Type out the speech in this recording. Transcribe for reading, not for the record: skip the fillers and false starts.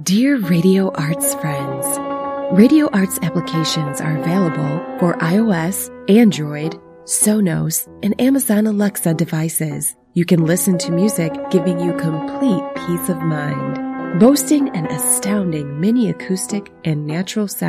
Dear Radio Arts friends, Radio Arts applications are available for iOS, Android, Sonos, and Amazon Alexa devices. You can listen to music giving you complete peace of mind. Boasting an astounding mini acoustic and natural sound